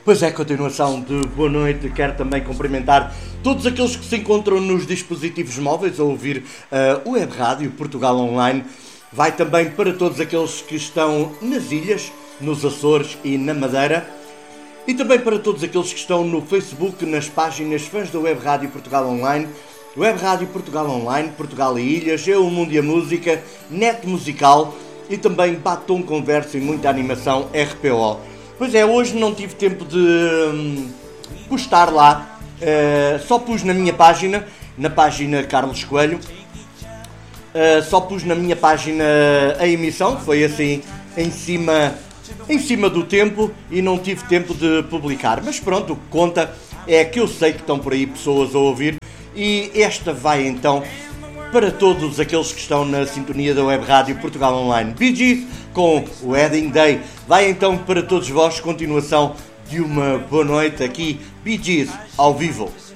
Pois é, continuação de boa noite. Quero também cumprimentar todos aqueles que se encontram nos dispositivos móveis a ouvir o Web Rádio Portugal Online. Vai também para todos aqueles que estão nas ilhas, nos Açores e na Madeira. E também para todos aqueles que estão no Facebook, nas páginas fãs da Web Rádio Portugal Online. Web Rádio Portugal Online, Portugal e Ilhas, Eu, o Mundo e a Música, Net Musical e também Batom Conversa e muita animação RPO. Pois é, hoje não tive tempo de postar lá, só pus na minha página, na página Carlos Coelho, só pus na minha página a emissão, foi assim em cima do tempo e não tive tempo de publicar. Mas pronto, o que conta é que eu sei que estão por aí pessoas a ouvir e esta vai então para todos aqueles que estão na sintonia da Web Rádio Portugal Online. Bee Gees com Wedding Day. Vai então para todos vós, continuação de uma boa noite aqui, Bee Gees ao vivo.